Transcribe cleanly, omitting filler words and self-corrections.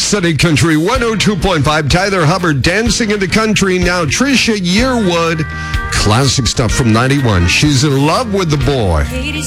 City Country 102.5. Tyler Hubbard dancing in the country. Now Trisha Yearwood. Classic stuff from 91. She's in love with the boy.